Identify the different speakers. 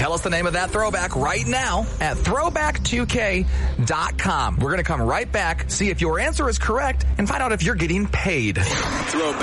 Speaker 1: Tell us the name of that throwback right now at throwback2k.com. We're going to come right back, see if your answer is correct, and find out if you're getting paid.
Speaker 2: Throwback.